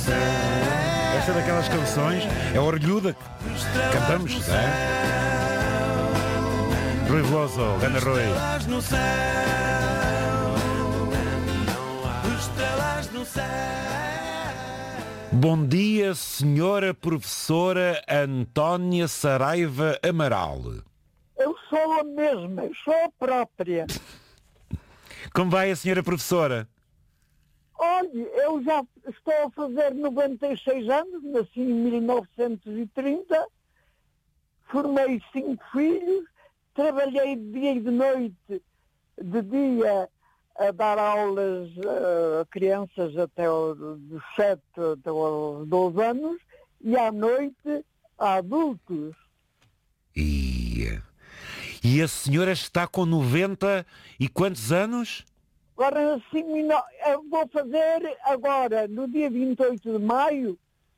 Esta é daquelas canções, é orgulhuda, cantamos, é? Rui Veloso, Gana Rui. Bom dia, senhora professora Antónia Saraiva Amaral. Eu sou a mesma, eu sou a própria. Como vai a senhora professora? Olhe, eu já estou a fazer 96 anos, nasci em 1930, formei 5 filhos, trabalhei de dia e de noite, de dia a dar aulas a crianças até os 7 até aos 12 anos e à noite a adultos. E a senhora está com 90 e quantos anos? Agora, assim, eu vou fazer agora, no dia 28 de maio,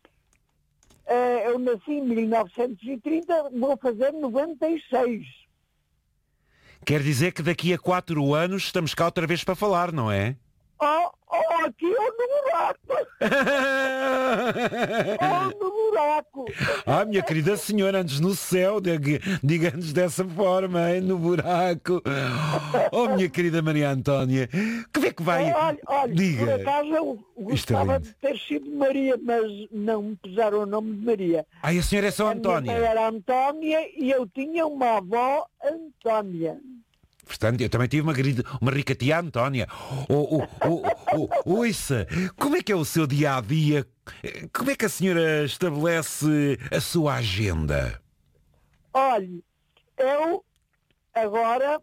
eu nasci em 1930, vou fazer 96. Quer dizer que daqui a 4 anos estamos cá outra vez para falar, não é? Aqui ou no buraco. No buraco. Minha querida senhora, antes no céu, diga-nos dessa forma, hein? No buraco. Minha querida Maria Antónia, como é que vai? Olha, diga. Por acaso eu gostava de ter sido Maria, mas não me puseram o nome de Maria. A senhora é só Antónia? A minha mãe era Antónia e eu tinha uma avó Antónia. Portanto, eu também tive uma rica tia Antónia. Ouça, como é que é o seu dia-a-dia? Como é que a senhora estabelece a sua agenda? Olhe, eu agora,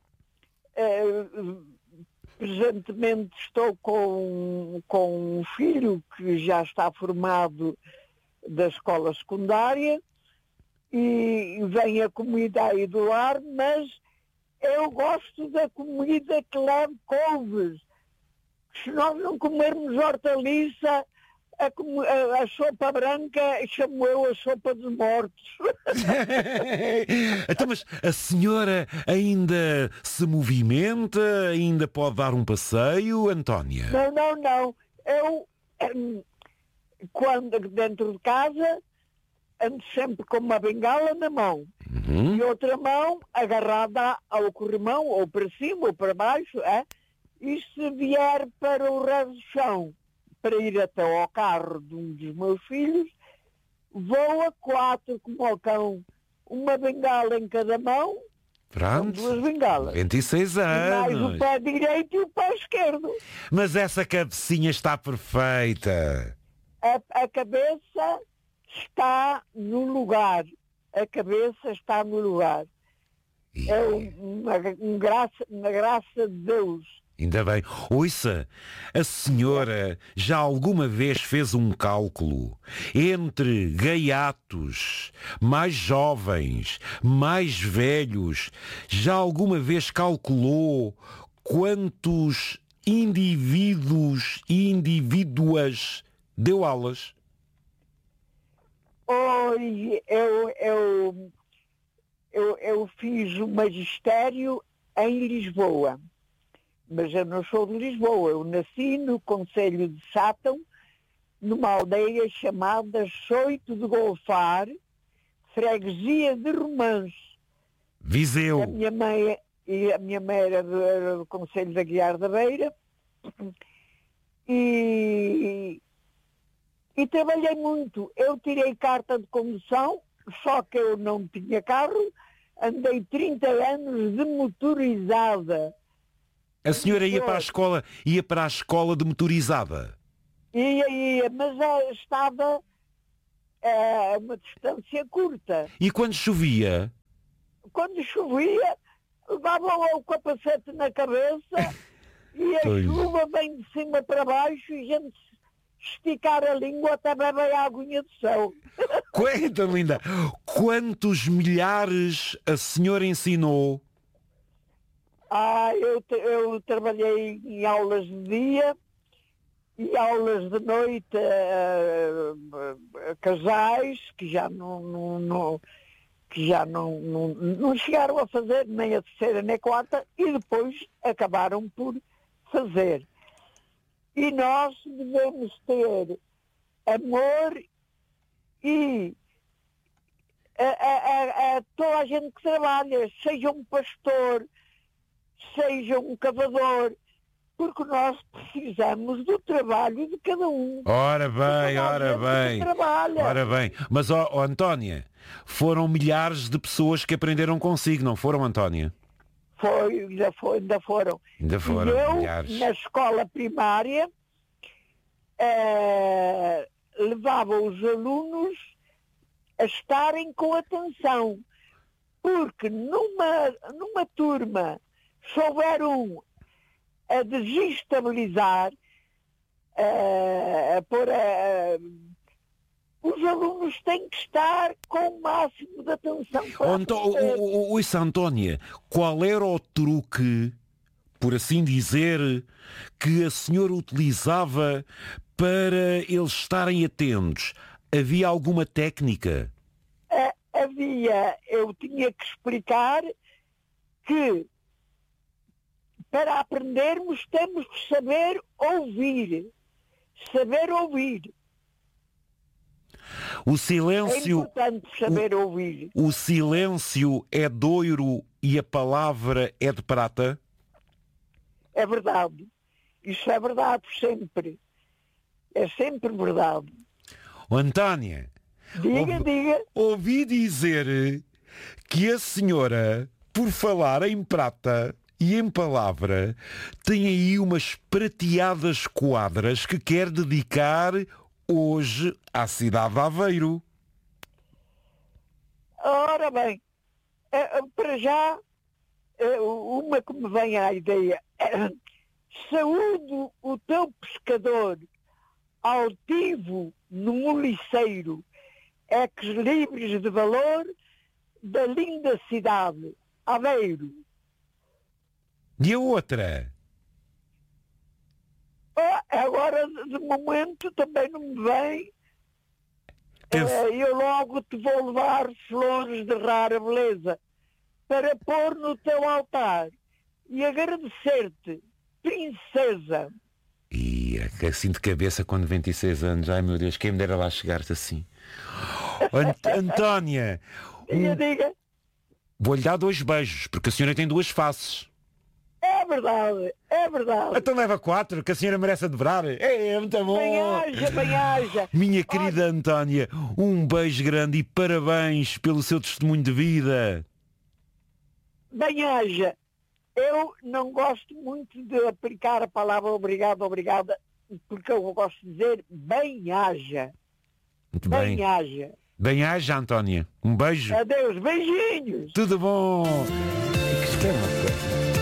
presentemente estou com um filho que já está formado da escola secundária e vem a comida aí do lar, mas eu gosto da comida que leva couves. Se nós não comermos hortaliça, a sopa branca, chamo eu a sopa dos mortos. Então, mas a senhora ainda se movimenta? Ainda pode dar um passeio, Antónia? Não. Eu, quando dentro de casa, ando sempre com uma bengala na mão. E outra mão agarrada ao corrimão, ou para cima, ou para baixo, e se vier para o resto do chão, para ir até ao carro de um dos meus filhos, vou a 4 como ao cão, uma bengala em cada mão. Pronto, são 2 bengalas. 26 anos. E mais o pé direito e o pé esquerdo. Mas essa cabecinha está perfeita. A cabeça está no lugar. A cabeça está no lugar. É uma graça de Deus. Ainda bem. Ouça, a senhora já alguma vez fez um cálculo entre gaiatos, mais jovens, mais velhos? Já alguma vez calculou quantos indivíduos e indivíduas deu aulas? Eu fiz o magistério em Lisboa, mas eu não sou de Lisboa. Eu nasci no concelho de Sátão, numa aldeia chamada Soito de Golfar, freguesia de Romãs. Viseu. A minha mãe era do concelho de Aguiar da Beira e trabalhei muito. Eu tirei carta de condução, só que eu não tinha carro. Andei 30 anos de motorizada. A senhora ia para a escola de motorizada? Ia, mas estava a uma distância curta. E quando chovia? Quando chovia, levavam o capacete na cabeça e a chuva vem de cima para baixo e a gente esticar a língua até beber a aguinha do céu. Quanta linda! Quantos milhares a senhora ensinou? Eu trabalhei em aulas de dia e aulas de noite a casais que já não chegaram a fazer nem a terceira nem a quarta e depois acabaram por fazer. E nós devemos ter amor e a toda a gente que trabalha, seja um pastor, seja um cavador, porque nós precisamos do trabalho de cada um. Ora bem, ora bem. Trabalha. Ora bem. Mas, Antónia, foram milhares de pessoas que aprenderam consigo, não foram, Antónia? Ainda foram. Ainda foram, e eu, milhares. na escola primária, levava os alunos a estarem com atenção, porque numa turma, se houver um a desestabilizar, os alunos têm que estar com o máximo de atenção. Ouça, Antónia, qual era o truque, por assim dizer, que a senhora utilizava para eles estarem atentos? Havia alguma técnica? Eu tinha que explicar que para aprendermos temos que saber ouvir. Saber ouvir. O silêncio... É importante saber ouvir. O silêncio é de ouro e a palavra é de prata? É verdade. Isso é verdade sempre. É sempre verdade. Antónia, diga. Ouvi dizer que a senhora, por falar em prata e em palavra, tem aí umas prateadas quadras que quer dedicar hoje à cidade de Aveiro. Ora bem, para já, uma que me vem à ideia. Saúdo o teu pescador altivo no moliceiro, ex-libris de valor da linda cidade, Aveiro. E a outra? Agora, de momento, também não me vem. Eu logo te vou levar flores de rara beleza para pôr no teu altar e agradecer-te, princesa. E assim de cabeça com 96 anos. Ai meu Deus, quem me dera lá chegar-te assim. Antónia, Diga. vou-lhe dar 2 beijos, porque a senhora tem 2 faces. É verdade. Então leva 4, que a senhora merece a dobrar. É muito bom. Bem haja. Minha querida Antónia, um beijo grande e parabéns pelo seu testemunho de vida. Bem haja. Eu não gosto muito de aplicar a palavra obrigada, porque eu gosto de dizer bem haja. Muito bem. Bem haja. Bem haja, Antónia. Um beijo. Adeus, beijinhos. Tudo bom. Isto é uma coisa.